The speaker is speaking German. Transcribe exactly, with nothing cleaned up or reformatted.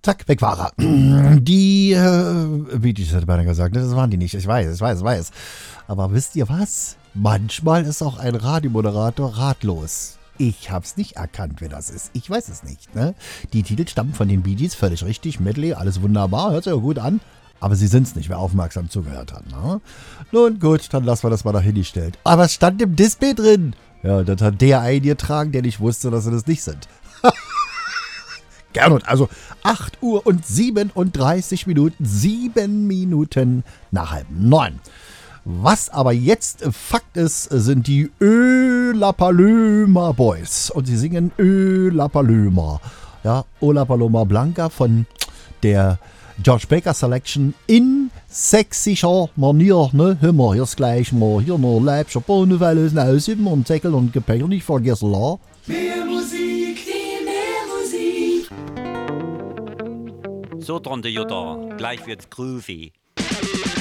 Zack, weg war er. Die, äh, wie ich hätte beinahe gesagt, ne, das waren die nicht. Ich weiß, ich weiß, ich weiß. Aber wisst ihr was? Manchmal ist auch ein Radiomoderator ratlos. Ich hab's nicht erkannt, wer das ist. Ich weiß es nicht, ne? Die Titel stammen von den Bee Gees, völlig richtig. Medley, alles wunderbar, hört sich ja gut an. Aber sie sind's nicht, wer aufmerksam zugehört hat, ne? Nun gut, dann lassen wir das mal nach hingestellt. Aber es stand im Display drin. Ja, das hat der eingetragen, der nicht wusste, dass sie das nicht sind. Gernot, also acht Uhr und siebenunddreißig Minuten, sieben Minuten nach halb neun. Was aber jetzt Fakt ist, sind die Ö La Paloma Boys. Und sie singen Ö La Paloma. Ja, O La Paloma Blanca von der George Baker Selection in sächsischer Manier. Ne? Hör mal, hier ist gleich mal, hier noch Leibscher Bohnenwelle, Snausippen und Deckel und Gepäck nicht vergessen, la. Mehr Musik, viel mehr Musik. So, Tante Jutta, gleich wird's groovy.